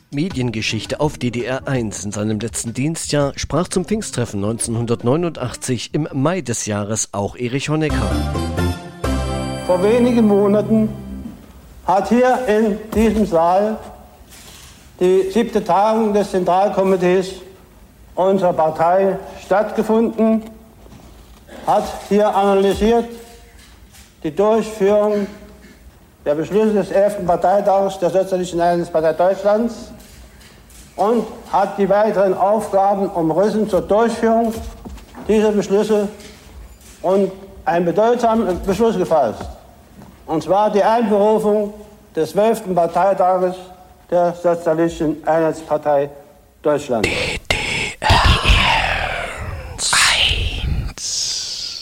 Mediengeschichte auf DDR 1 in seinem letzten Dienstjahr sprach zum Pfingsttreffen 1989 im Mai des Jahres auch Erich Honecker. Vor wenigen Monaten hat hier in diesem Saal die 7. Tagung des Zentralkomitees unserer Partei stattgefunden, hat hier analysiert die Durchführung der Beschlüsse des 11. Parteitags der Sozialistischen Einheitspartei Deutschlands und hat die weiteren Aufgaben umrissen zur Durchführung dieser Beschlüsse und einen bedeutsamen Beschluss gefasst. Und zwar die Einberufung des 12. Parteitages der Sozialistischen Einheitspartei Deutschlands.